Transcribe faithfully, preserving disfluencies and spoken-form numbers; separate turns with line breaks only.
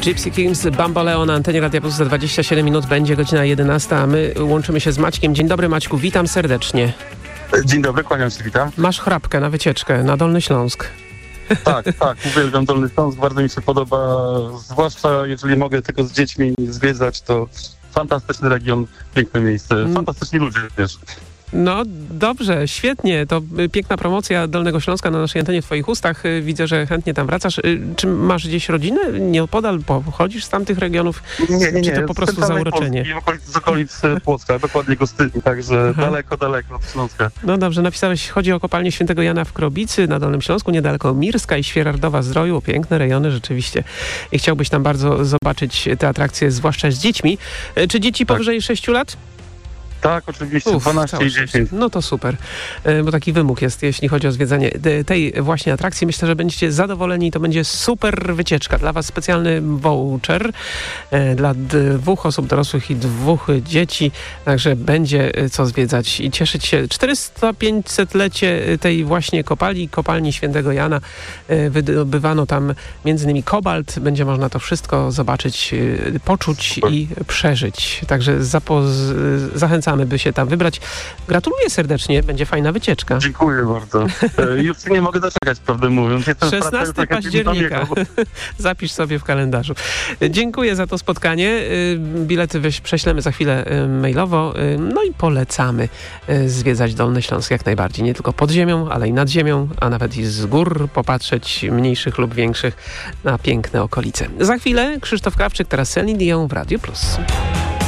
Gypsy Kings, Bamboleo na antenie Radia Plus za dwadzieścia siedem minut, będzie godzina jedenasta, a my łączymy się z Maćkiem. Dzień dobry, Maćku, witam serdecznie.
Dzień dobry, kłaniam się, witam.
Masz chrapkę na wycieczkę na Dolny Śląsk.
Tak, tak, uwielbiam Dolny Śląsk, bardzo mi się podoba, zwłaszcza jeżeli mogę tylko z dziećmi zwiedzać, to fantastyczny region, piękne miejsce, fantastyczni ludzie też.
No dobrze, świetnie. To piękna promocja Dolnego Śląska na naszej antenie w twoich ustach. Widzę, że chętnie tam wracasz. Czy masz gdzieś rodzinę? Nieopodal pochodzisz z tamtych regionów?
Nie, nie, nie.
Czy to po prostu zauroczenie?
Polski, okolic, z okolic Płocka, dokładnie Gostyni, także Aha. daleko, daleko od Śląska.
No dobrze, napisałeś, chodzi o kopalnię Świętego Jana w Krobicy na Dolnym Śląsku, niedaleko Mirska i Świerardowa Zdroju. Piękne rejony rzeczywiście. I chciałbyś tam bardzo zobaczyć te atrakcje, zwłaszcza z dziećmi. Czy dzieci
tak.
powyżej sześciu lat?
Tak, oczywiście, Uf, dwanaście i dziesięć.
No to super, bo taki wymóg jest, jeśli chodzi o zwiedzanie tej właśnie atrakcji. Myślę, że będziecie zadowoleni i to będzie super wycieczka. Dla was specjalny voucher dla dwóch osób dorosłych i dwóch dzieci, także będzie co zwiedzać i cieszyć się. czterysta pięćsetlecie tej właśnie kopalni, kopalni Świętego Jana. Wydobywano tam między innymi kobalt. Będzie można to wszystko zobaczyć, poczuć super. I przeżyć. Także zapoz- zachęcam by się tam wybrać. Gratuluję serdecznie, będzie fajna wycieczka.
Dziękuję bardzo. Już nie mogę doczekać, prawdę mówiąc. Jestem
szesnastego października. Zapisz sobie w kalendarzu. Dziękuję za to spotkanie. Bilety weź, prześlemy za chwilę mailowo. No i polecamy zwiedzać Dolny Śląsk jak najbardziej. Nie tylko pod ziemią, ale i nad ziemią, a nawet i z gór popatrzeć, mniejszych lub większych, na piękne okolice. Za chwilę Krzysztof Krawczyk, teraz Celine Dion w Radiu Plus.